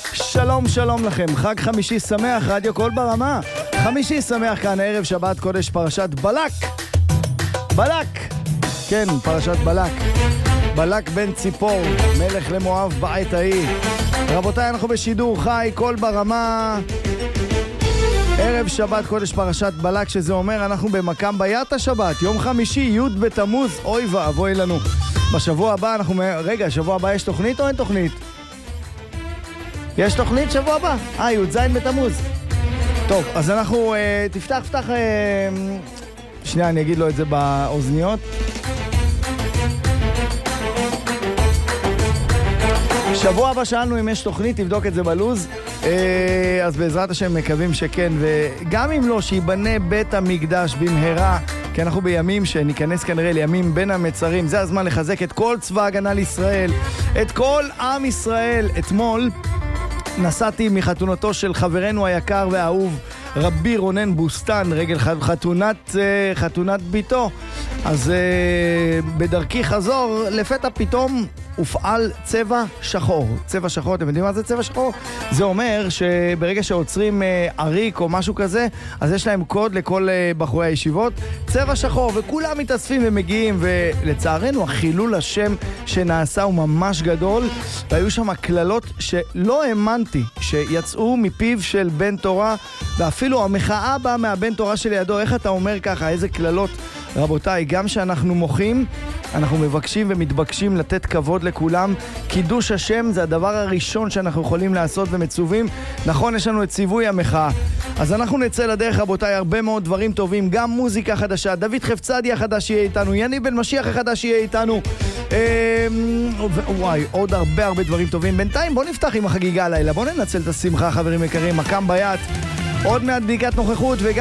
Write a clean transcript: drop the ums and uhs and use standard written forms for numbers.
שלום שלום לכם, חג חמישי שמח, רדיו קול ברמה. חמישי שמח כאן, ערב שבת קודש, פרשת בלק. כן, פרשת בלק. בלק בן ציפור, מלך למואב בעת ההיא. רבותיי, אנחנו בשידור חי, קול ברמה. ערב שבת קודש, פרשת בלק, שזה אומר אנחנו במקם ביאת השבת, יום חמישי, י' בתמוז. אוי ואבוי לנו. בשבוע הבא אנחנו... רגע, שבוע הבא יש תוכנית או אין תוכנית? יש תוכנית שבוע הבא? י' ז' בתמוז. טוב, אז אנחנו... תפתח... שנייה, אני אגיד לו את זה באוזניות. שבוע הבא שאלנו אם יש תוכנית, תבדוק את זה בלוז. אז בעזרת השם מקווים שכן, וגם אם לא, שיבנה בית המקדש במהרה, כי אנחנו בימים שניכנס כנראה לימים בין המצרים. זה הזמן לחזק את כל צבא הגנה לישראל, את כל עם ישראל. אתמול נסעתי מחתונתו של חברנו היקר והאהוב רבי רונן בוסטן, רגל חתונת ביתו. אז בדרכי חזור, לפתע פתאום הופעל צבע שחור. צבע שחור, אתם יודעים מה זה צבע שחור? זה אומר שברגע שעוצרים עריק או משהו כזה, אז יש להם קוד לכל בחורי הישיבות, צבע שחור, וכולם מתאספים ומגיעים, ולצערנו החילול השם שנעשה הוא ממש גדול, והיו שם כללות שלא האמנתי שיצאו מפיו של בן תורה, ואפילו המחאה באה מהבן תורה שלידו. איך אתה אומר ככה? איזה כללות? רבותיי, גם שאנחנו מוחים, אנחנו מבקשים ומתבקשים לתת כבוד לכולם. קידוש השם זה הדבר הראשון שאנחנו יכולים לעשות ומצווים. נכון, יש לנו את ציווי המחאה. אז אנחנו נצא לדרך, רבותיי, הרבה מאוד דברים טובים, גם מוזיקה חדשה, דוד חפצדי החדש יהיה איתנו, יני בן משיח החדש יהיה איתנו, וואי, עוד הרבה דברים טובים. בינתיים בוא נפתח עם החגיגה הלילה, בוא ננצל את השמחה, חברים יקרים, מקם ביד, עוד מעט בדיקת נוכחות, וגם